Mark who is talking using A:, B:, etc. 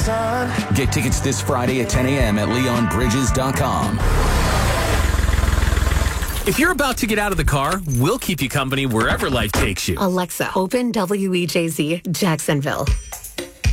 A: sun.
B: Get tickets this Friday at 10 a.m. at leonbridges.com.
C: If you're about to get out of the car, we'll keep you company wherever life takes you.
D: Alexa, open WEJZ Jacksonville.